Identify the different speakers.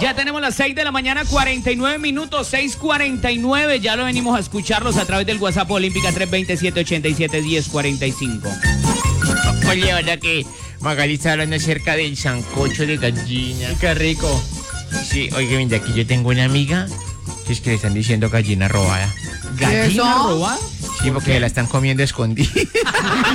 Speaker 1: Ya tenemos las 6 de la mañana, 49 minutos, 6:49. Ya lo venimos a escucharlos a través del WhatsApp Olímpica 327-87-1045.
Speaker 2: Oye, ¿verdad que Magali está hablando acerca del sancocho de gallina?
Speaker 1: Qué rico.
Speaker 2: Sí, oye, mira, aquí yo tengo una amiga que es que le están diciendo gallina robada.
Speaker 1: ¿Gallina
Speaker 3: ¿Eso?
Speaker 1: robada?
Speaker 2: Sí, porque la están comiendo escondida.